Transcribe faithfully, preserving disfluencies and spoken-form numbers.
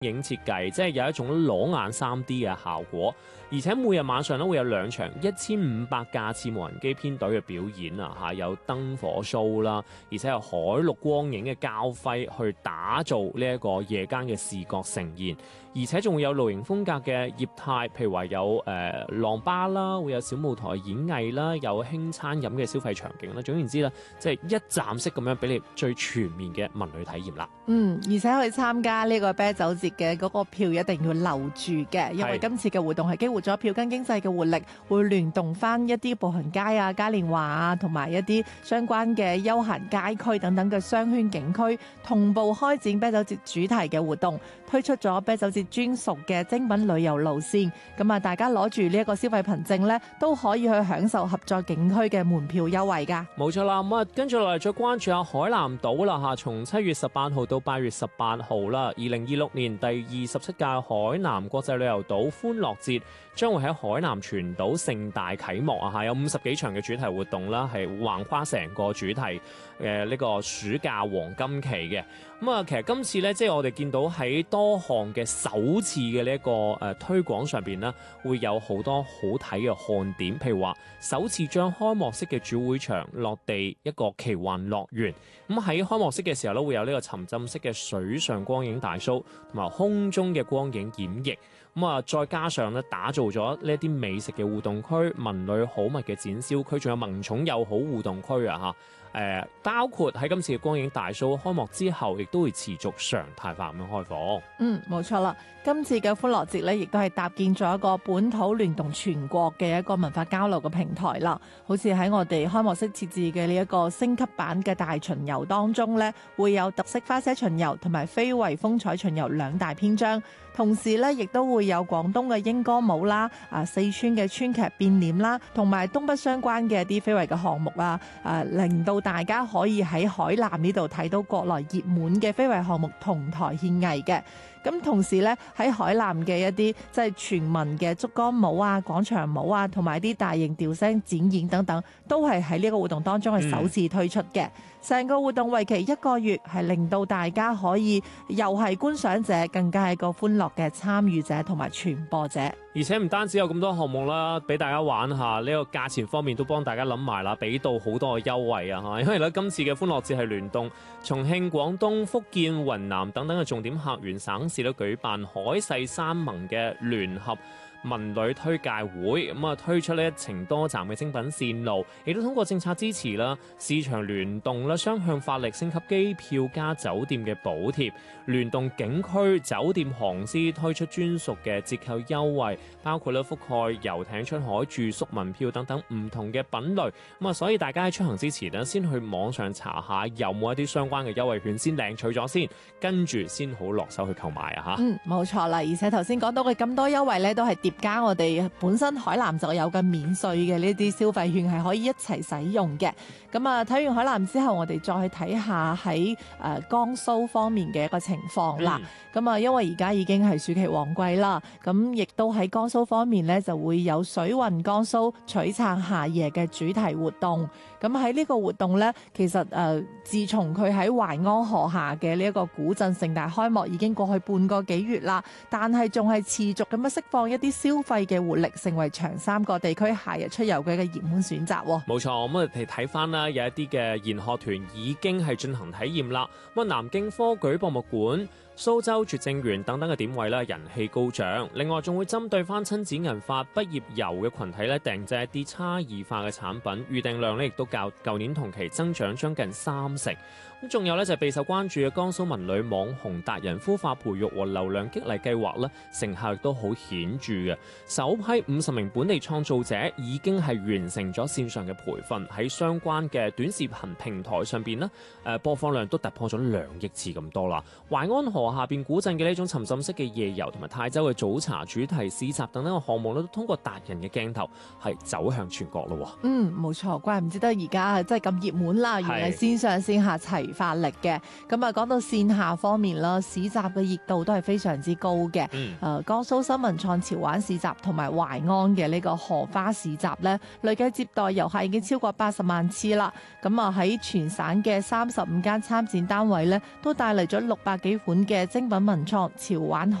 影設計，即係有一種裸眼 三 D 嘅效果，而且每日晚上咧會有兩場一千五百架次無人機編隊嘅表演啊，嚇有燈火 show 啦，而且有海陸光影嘅交輝去打造呢一個夜間嘅視覺盛宴，而且仲會有露營風格嘅業態，譬如話有誒、呃、浪吧啦，會有小舞台演藝啦，有輕餐飲嘅消費場景啦，總言之啦，即係一站式咁樣俾你最全面嘅文旅體驗啦。 嗯，而且去參加呢個啤酒節嘅嗰個票一定要留住嘅，因為今次嘅活動係激活咗票根經濟嘅活力，會聯動翻一啲步行街啊、嘉年華啊，同埋一啲相關嘅休閒街區等等嘅商圈景區，同步開展啤酒節主題嘅活動，推出咗啤酒節專屬嘅精品旅遊路線。咁啊，大家攞住呢一個消費憑證呢，都可以去享受合作景區嘅門票優惠㗎。 冇錯啦，咁啊，跟住落嚟再關注下海南島啦嚇，從七月十八號到八月十八號啦，二零二六年第二十七屆海南國際旅遊島歡樂節將會喺海南全島盛大啟幕啊！嚇，有五十幾場嘅主題活動啦，係橫跨成個主題嘅呢個暑假黃金期嘅。咁啊，其實今次咧，即係我哋見到喺多項嘅首次嘅呢一個誒推廣上邊咧，會有好多好睇嘅看點，譬如話首次將開幕式嘅主會場落地一個奇幻樂園。咁喺開幕式嘅時候咧，會有呢個沉浸式嘅水上光影大 show 同埋空中嘅光影演繹。咁啊，再加上咧，打造咗呢一啲美食嘅互動區、文旅好物嘅展銷區，仲有萌寵友好互動區啊！嚇。誒，包括喺今次嘅光影大 show 開幕之後，亦都會持續常態化咁樣開放。 嗯，冇錯啦。今次嘅歡樂節咧，亦都係搭建咗一個本土聯動全國嘅一個文化交流嘅平台啦。好似喺我哋開幕式設置嘅呢一個升級版嘅大巡遊當中咧，會有特色花車巡遊同埋非遺風采巡遊兩大篇章。同時咧，亦都會有廣東嘅英歌舞啦、啊四川嘅川劇變臉啦，同埋東北相關嘅一啲非遺嘅項目啊，啊令到大家可以喺海南呢度睇到國內熱門嘅非遺項目同台獻藝嘅。咁同時咧，喺海南嘅一啲即係全民嘅竹竿舞啊、廣場舞啊，同埋啲大型調聲展演等等，都係喺呢個活動當中係首次推出嘅。成、嗯、個活動為期一個月，係令到大家可以又係觀賞者，更加係個歡樂嘅參與者同埋傳播者。 而且唔單止有咁多項目啦，俾大家玩下，呢個價錢方面都幫大家諗埋啦，俾到好多嘅優惠啊嚇！因為咧今次嘅歡樂節係聯動重慶、廣東、福建、雲南等等嘅重點客源省市咧舉辦海誓山盟嘅聯合文旅推介會，咁啊推出呢一程多站嘅精品線路，亦都通過政策支持啦、市場聯動啦，雙向發力升級機票加酒店嘅補貼，聯動景區、酒店、航司推出專屬嘅折扣優惠，包括咧覆蓋遊艇出海、住宿、門票等等唔同嘅品類。咁啊，所以大家喺出行之前咧，先去網上查下有冇一啲相關嘅優惠券先領取咗先，跟住先好落手去購買啊！嚇， 嗯，冇錯啦，而且頭先講到嘅咁多優惠咧，都係疊加我哋本身海南就有嘅免稅嘅呢啲消費券係可以一齊使用嘅。咁啊，睇完海南之後，我哋再去睇下喺誒江蘇方面嘅一個情況啦。咁啊、嗯，因為而家已經係暑期旺季啦，咁亦都喺江蘇方面咧就會有水運江蘇璀璨夏夜嘅主題活動。咁喺呢個活動咧，其實誒、呃、自從佢喺淮安河下嘅呢一個古鎮盛大開幕已經過去半個幾月啦，但係仲係持續咁樣釋放一啲消費嘅活力，成為長三角地區夏日出遊嘅一個熱門選擇。 冇錯，咁我哋睇翻啦，有一啲嘅研學團已經係進行體驗啦。咁南京科舉博物館、蘇州拙政園等等嘅點位咧，人氣高漲。另外仲會針對翻親子銀發畢業遊嘅群體咧，訂製一啲差異化嘅產品，預訂量咧亦都較舊年同期增長將近三成。咁仲有咧就係備受關注嘅江蘇文旅網紅達人孵化培育和流量激勵計劃咧，成效亦都好顯著嘅。首批五十名本地創造者已經係完成咗線上嘅培訓，喺相關嘅短視頻平台上邊咧，誒播放量都突破咗兩億次咁多啦。淮安河下邊古鎮嘅呢種沉浸式嘅夜遊，同埋泰州嘅早茶主題市集等等嘅項目咧，都通過達人嘅鏡頭係走向全國咯。 嗯，冇錯，怪唔知得而家係真係咁熱門啦，原來線上線下齊發力嘅。咁啊，講到線下方面啦，市集嘅熱度都係非常之高嘅。誒、 嗯呃，江蘇新文創潮玩市集同埋淮安嘅呢個荷花市集咧，累計接待遊客已經超過八十萬次啦。咁啊，喺全省嘅三十五間參展單位咧，都帶嚟咗六百幾款嘅精品文創潮玩